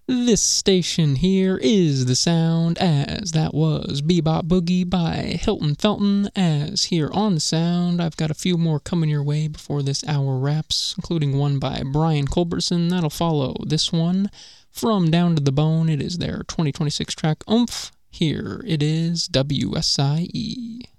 This station here is the sound, as that was Bebop Boogie by Hilton Felton. As here on the sound, I've got a few more coming your way before this hour wraps, including one by Brian Culbertson. That'll follow this one from Down to the Bone. It is their 2026 track, Oomph. Here it is, WSIE.